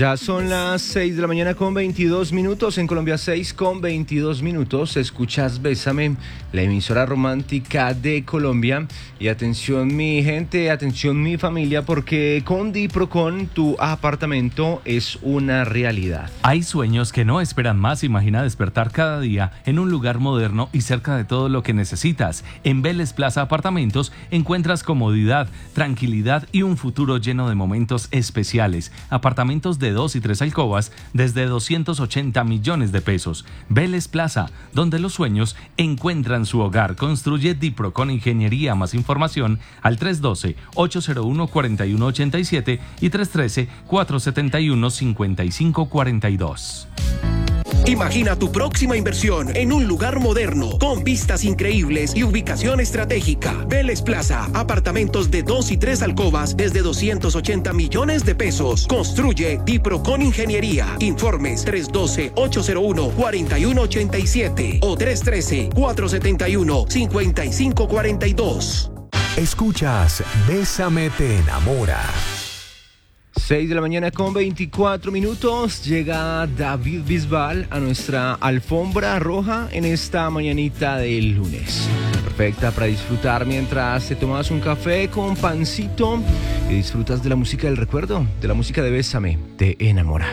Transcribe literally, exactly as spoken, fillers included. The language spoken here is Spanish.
Ya son las seis de la mañana con veintidós minutos, en Colombia seis con veintidós minutos, escuchas Bésame, la emisora romántica de Colombia. Y atención mi gente, atención mi familia, porque con Diprocon tu apartamento es una realidad. Hay sueños que no esperan más. Imagina despertar cada día en un lugar moderno y cerca de todo lo que necesitas. En Vélez Plaza Apartamentos encuentras comodidad, tranquilidad y un futuro lleno de momentos especiales. Apartamentos de dos y tres alcobas desde doscientos ochenta millones de pesos. Vélez Plaza, donde los sueños encuentran su hogar. Construye Diprocon Ingeniería. Más información al tres uno dos, ocho cero uno, cuatro uno ocho siete y tres uno tres, cuatro siete uno, cinco cinco cuatro dos. Imagina tu próxima inversión en un lugar moderno, con vistas increíbles y ubicación estratégica. Vélez Plaza, apartamentos de dos y tres alcobas desde doscientos ochenta millones de pesos. Construye Diprocon Ingeniería. Informes tres uno dos, ocho cero uno, cuatro uno ocho siete o tres uno tres, cuatro siete uno, cinco cinco cuatro dos. Escuchas Bésame te enamora. seis de la mañana con veinticuatro minutos, llega David Bisbal a nuestra alfombra roja en esta mañanita del lunes. Perfecta para disfrutar mientras te tomas un café con pancito y disfrutas de la música del recuerdo, de la música de Bésame te enamora.